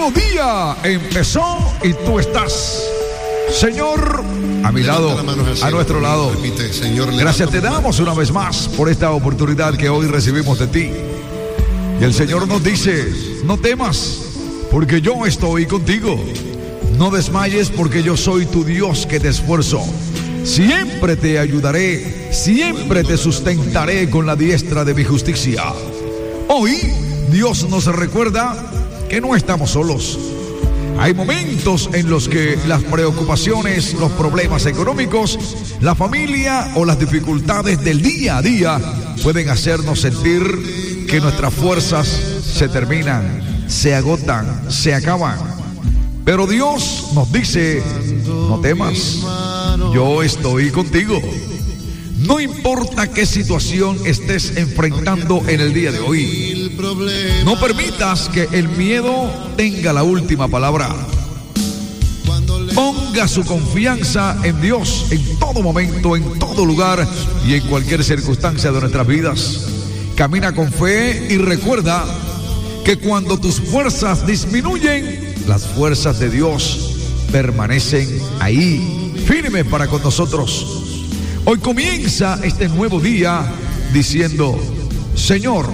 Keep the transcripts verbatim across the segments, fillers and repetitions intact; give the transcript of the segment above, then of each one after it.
nuevo día empezó y tú estás, Señor, a mi lado, a nuestro lado. Repite, Señor, gracias te damos una vez más por esta oportunidad que hoy recibimos de ti. Y el Señor nos dice, no temas, porque yo estoy contigo. No desmayes, porque yo soy tu Dios que te esfuerzo. Siempre te ayudaré, siempre te sustentaré con la diestra de mi justicia. Hoy Dios nos recuerda que no estamos solos. Hay momentos en los que las preocupaciones, los problemas económicos, la familia o las dificultades del día a día pueden hacernos sentir que nuestras fuerzas se terminan, se agotan, se acaban. Pero Dios nos dice, no temas, yo estoy contigo. No importa qué situación estés enfrentando en el día de hoy, no permitas que el miedo tenga la última palabra. Ponga su confianza en Dios en todo momento, en todo lugar y en cualquier circunstancia de nuestras vidas. Camina con fe y recuerda que cuando tus fuerzas disminuyen, las fuerzas de Dios permanecen ahí, firmes para con nosotros. Hoy comienza este nuevo día diciendo, Señor,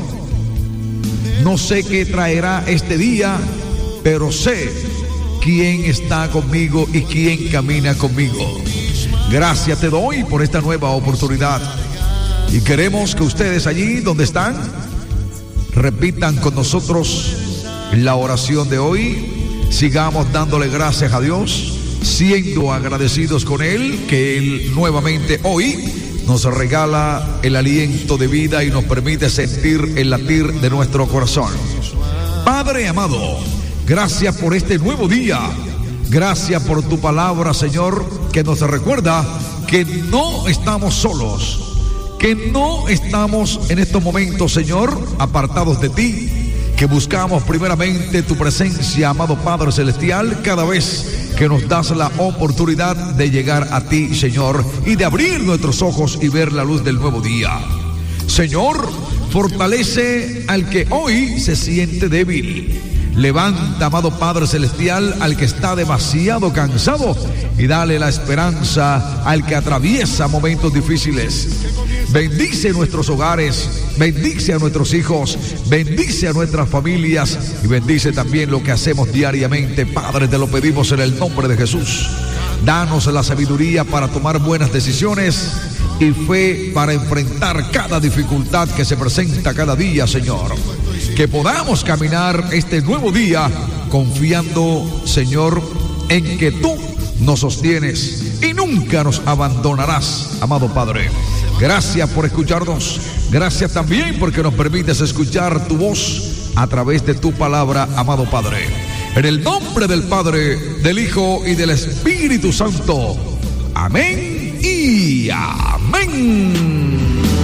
no sé qué traerá este día, pero sé quién está conmigo y quién camina conmigo. Gracias te doy por esta nueva oportunidad. Y queremos que ustedes allí donde están, repitan con nosotros la oración de hoy. Sigamos dándole gracias a Dios, siendo agradecidos con Él, que Él nuevamente hoy nos regala el aliento de vida y nos permite sentir el latir de nuestro corazón. Padre amado, gracias por este nuevo día. Gracias por tu palabra, Señor, que nos recuerda que no estamos solos, que no estamos en estos momentos, Señor, apartados de ti, que buscamos primeramente tu presencia, amado Padre Celestial, cada vez que nos das la oportunidad de llegar a ti, Señor, y de abrir nuestros ojos y ver la luz del nuevo día. Señor, fortalece al que hoy se siente débil. Levanta, amado Padre Celestial, al que está demasiado cansado y dale la esperanza al que atraviesa momentos difíciles. Bendice nuestros hogares, bendice a nuestros hijos, bendice a nuestras familias y bendice también lo que hacemos diariamente. Padre, te lo pedimos en el nombre de Jesús. Danos la sabiduría para tomar buenas decisiones y fe para enfrentar cada dificultad que se presenta cada día, Señor. Que podamos caminar este nuevo día confiando, Señor, en que tú nos sostienes y nunca nos abandonarás, amado Padre. Gracias por escucharnos. Gracias también porque nos permites escuchar tu voz a través de tu palabra, amado Padre. En el nombre del Padre, del Hijo y del Espíritu Santo. Amén y amén.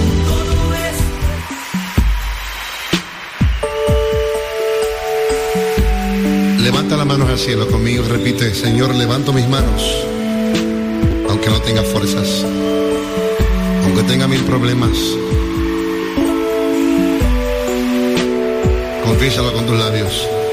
Levanta las manos al cielo conmigo y repite, Señor, levanto mis manos, aunque no tenga fuerzas, aunque tenga mil problemas. Confiésalo con tus labios.